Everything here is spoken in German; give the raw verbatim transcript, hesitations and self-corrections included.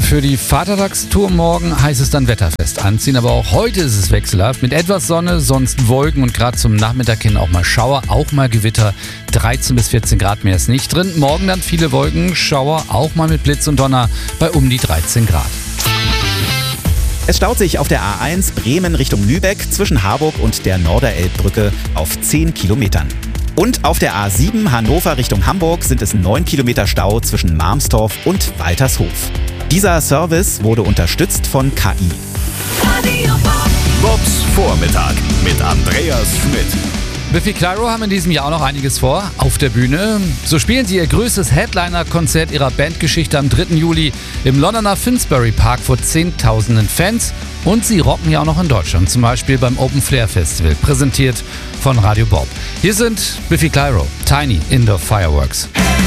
Für die Vatertagstour morgen heißt es dann wetterfest anziehen, aber auch heute ist es wechselhaft mit etwas Sonne, sonst Wolken und gerade zum Nachmittag hin auch mal Schauer, auch mal Gewitter. dreizehn bis vierzehn Grad mehr ist nicht drin. Morgen dann viele Wolken, Schauer, auch mal mit Blitz und Donner bei um die dreizehn Grad. Es staut sich auf der A eins Bremen Richtung Lübeck zwischen Harburg und der Norderelbbrücke auf zehn Kilometern. Und auf der A sieben Hannover Richtung Hamburg sind es neun Kilometer Stau zwischen Marmstorf und Waltershof. Dieser Service wurde unterstützt von K I. Bobs Vormittag mit Andreas Schmidt. Biffy Clyro haben in diesem Jahr auch noch einiges vor auf der Bühne. So spielen sie ihr größtes Headliner-Konzert ihrer Bandgeschichte am dritten Juli im Londoner Finsbury Park vor zehntausenden Fans. Und sie rocken ja auch noch in Deutschland, zum Beispiel beim Open Flair Festival, präsentiert von Radio Bob. Hier sind Biffy Clyro, Tiny Indoor Fireworks.